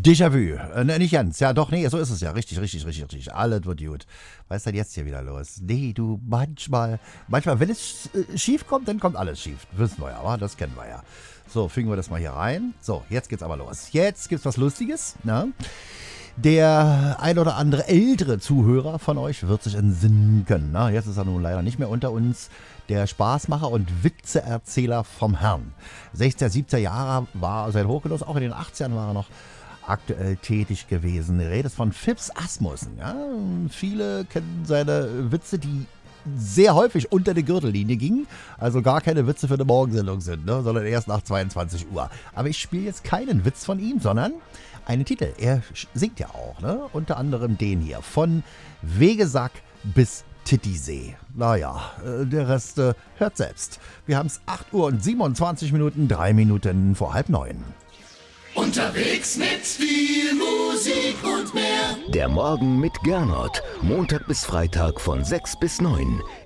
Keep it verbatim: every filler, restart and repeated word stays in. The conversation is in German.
Déjà-vu. Äh, ne, nicht ganz. Ja, doch, nee, so ist es ja. Richtig, richtig, richtig, richtig. Alles wird gut. Was ist denn jetzt hier wieder los? Nee, du, manchmal, manchmal, wenn es äh, schief kommt, dann kommt alles schief. Wissen wir ja, aber das kennen wir ja. So, fügen wir das mal hier rein. So, jetzt geht's aber los. Jetzt gibt's was Lustiges, ne? Der ein oder andere ältere Zuhörer von euch wird sich entsinnen können. Na, jetzt ist er nun leider nicht mehr unter uns. Der Spaßmacher und Witzeerzähler vom Herrn. sechziger, siebziger Jahre war sein Hochgenuss, auch in den achtzigern war er noch aktuell tätig gewesen. Die Rede ist von Phipps Asmussen. Ja, viele kennen seine Witze, die sehr häufig unter die Gürtellinie gingen, also gar keine Witze für eine Morgensendung sind, ne, sondern erst nach zweiundzwanzig Uhr. Aber ich spiele jetzt keinen Witz von ihm, sondern einen Titel. Er singt ja auch, ne? Unter anderem den hier, von Wegesack bis Titisee. Naja, der Rest äh, hört selbst. Wir haben es acht Uhr und siebenundzwanzig Minuten, drei Minuten vor halb neun. Unterwegs mit viel Musik und mehr. Der Morgen mit Gernot. Montag bis Freitag von sechs bis neun.